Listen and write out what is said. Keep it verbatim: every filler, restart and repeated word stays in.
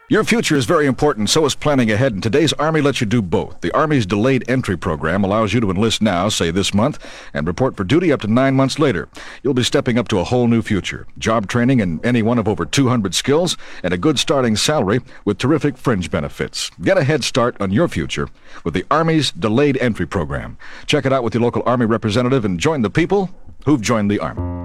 Your future is very important, so is planning ahead, and today's Army lets you do both. The Army's Delayed Entry Program allows you to enlist now, say this month, and report for duty up to nine months later. You'll be stepping up to a whole new future. Job training in any one of over two hundred skills, and a good starting salary with terrific fringe benefits. Get a head start on your future with the Army's Delayed Entry Program. Check it out with your local Army representative and join the people who've joined the Army.